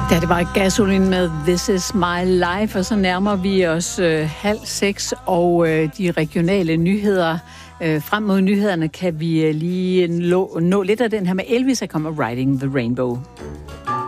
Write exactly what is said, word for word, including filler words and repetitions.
Ja, det var Gasolin med This Is My Life, og så nærmer vi os øh, halv seks, og øh, de regionale nyheder. Øh, frem mod nyhederne kan vi øh, lige nå, nå lidt af den her med Elvis, der kommer Riding the Rainbow.